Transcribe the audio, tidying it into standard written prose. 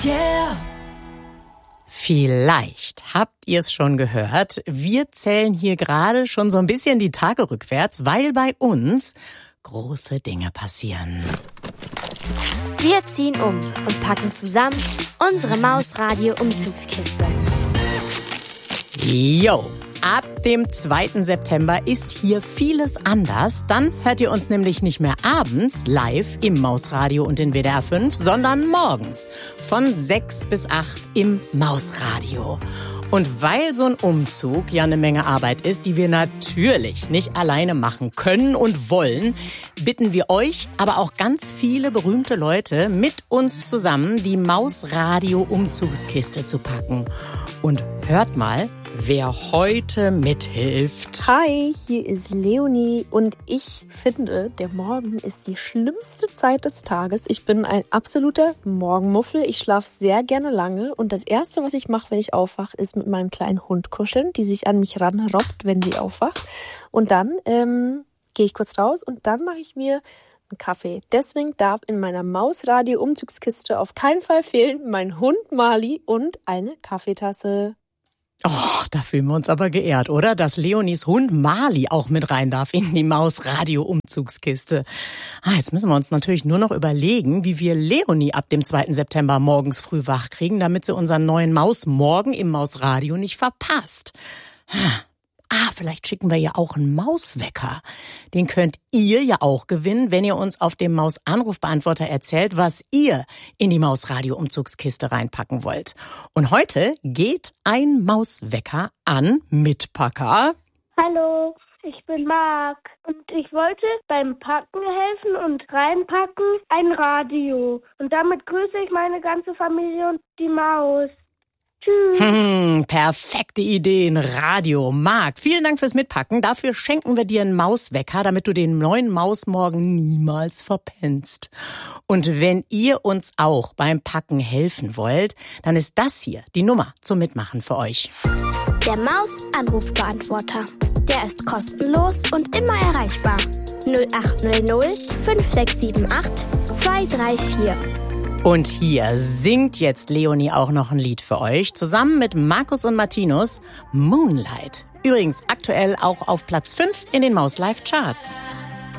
Yeah! Vielleicht habt ihr es schon gehört, wir zählen hier gerade schon so ein bisschen die Tage rückwärts, weil bei uns große Dinge passieren. Wir ziehen um und packen zusammen unsere Mausradio-Umzugskiste. Jo, ab dem 2. September ist hier vieles anders. Dann hört ihr uns nämlich nicht mehr abends live im Mausradio und in WDR 5, sondern morgens von 6 bis 8 im Mausradio. Und weil so ein Umzug ja eine Menge Arbeit ist, die wir natürlich nicht alleine machen können und wollen, bitten wir euch, aber auch ganz viele berühmte Leute, mit uns zusammen die Mausradio-Umzugskiste zu packen. Und hört mal, wer heute mithilft. Hi, hier ist Leonie und ich finde, der Morgen ist die schlimmste Zeit des Tages. Ich bin ein absoluter Morgenmuffel. Ich schlafe sehr gerne lange und das Erste, was ich mache, wenn ich aufwache, ist mit meinem kleinen Hund kuscheln, die sich an mich ranrobbt, wenn sie aufwacht. Und dann gehe ich kurz raus und dann mache ich mir einen Kaffee. Deswegen darf in meiner Mausradio-Umzugskiste auf keinen Fall fehlen mein Hund Mali und eine Kaffeetasse. Oh, da fühlen wir uns aber geehrt, oder? Dass Leonies Hund Mali auch mit rein darf in die Mausradio-Umzugskiste. Jetzt müssen wir uns natürlich nur noch überlegen, wie wir Leonie ab dem 2. September morgens früh wach kriegen, damit sie unseren neuen Mausmorgen im Mausradio nicht verpasst. Vielleicht schicken wir ja auch einen Mauswecker. Den könnt ihr ja auch gewinnen, wenn ihr uns auf dem Maus-Anrufbeantworter erzählt, was ihr in die Mausradio-Umzugskiste reinpacken wollt. Und heute geht ein Mauswecker an Mitpacker. Hallo, ich bin Marc und ich wollte beim Packen helfen und reinpacken ein Radio. Und damit grüße ich meine ganze Familie und die Maus. Tschüss. Perfekte Idee, ein Radio. Marc, vielen Dank fürs Mitpacken. Dafür schenken wir dir einen Mauswecker, damit du den neuen Mausmorgen niemals verpennst. Und wenn ihr uns auch beim Packen helfen wollt, dann ist das hier die Nummer zum Mitmachen für euch. Der Maus-Anrufbeantworter. Der ist kostenlos und immer erreichbar. 0800 5678 234. Und hier singt jetzt Leonie auch noch ein Lied für euch, zusammen mit Markus und Martinus, Moonlight. Übrigens aktuell auch auf Platz 5 in den Maus Live Charts.